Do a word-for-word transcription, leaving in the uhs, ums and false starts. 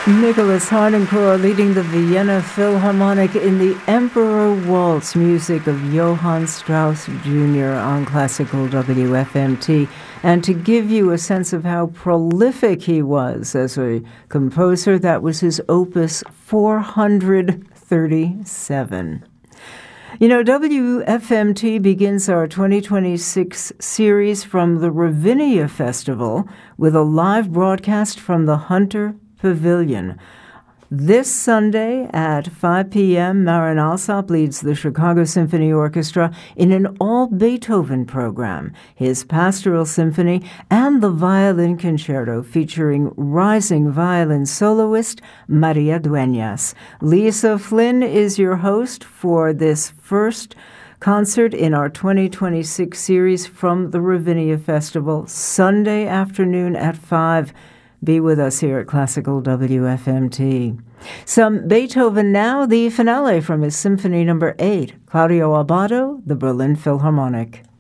Nicholas Harnoncourt leading the Vienna Philharmonic in the Emperor Waltz, music of Johann Strauss Junior on Classical W F M T. And to give you a sense of how prolific he was as a composer, that was his opus four hundred thirty-seven. You know, W F M T begins our twenty twenty-six series from the Ravinia Festival with a live broadcast from the Hunter Pavilion. This Sunday at five p.m., Marin Alsop leads the Chicago Symphony Orchestra in an all-Beethoven program, his Pastoral Symphony, and the Violin Concerto featuring rising violin soloist Maria Dueñas. Lisa Flynn is your host for this first concert in our twenty twenty-six series from the Ravinia Festival, Sunday afternoon at five. Be with us here at Classical W F M T. Some Beethoven now, the finale from his Symphony Number eight, Claudio Abbado, the Berlin Philharmonic.